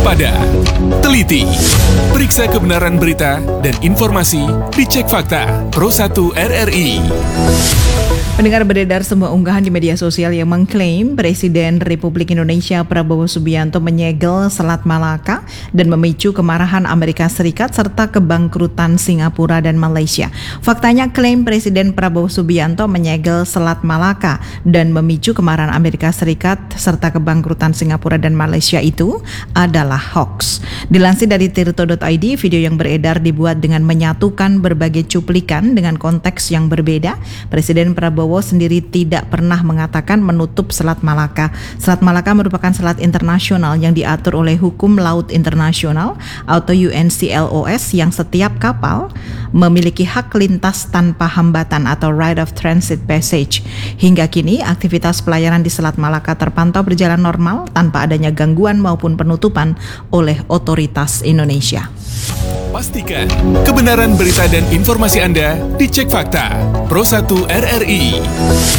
waspada, teliti, periksa kebenaran berita dan informasi, dicek fakta. Pro 1 RRI. Pendengar, beredar sebuah unggahan di media sosial yang mengklaim Presiden Republik Indonesia Prabowo Subianto menyegel Selat Malaka dan memicu kemarahan Amerika Serikat serta kebangkrutan Singapura dan Malaysia. Faktanya, klaim Presiden Prabowo Subianto menyegel Selat Malaka dan memicu kemarahan Amerika Serikat serta kebangkrutan Singapura dan Malaysia itu adalah hoax. Dilansir dari tirto.id, video yang beredar dibuat dengan menyatukan berbagai cuplikan dengan konteks yang berbeda. Presiden Prabowo sendiri tidak pernah mengatakan menutup Selat Malaka. Selat Malaka merupakan selat internasional yang diatur oleh Hukum Laut Internasional atau UNCLOS yang setiap kapal memiliki hak lintas tanpa hambatan atau right of transit passage. Hingga kini, aktivitas pelayaran di Selat Malaka terpantau berjalan normal tanpa adanya gangguan maupun penutupan oleh otoritas Indonesia. Pastikan kebenaran berita dan informasi Anda dicek fakta. Pro 1 RRI.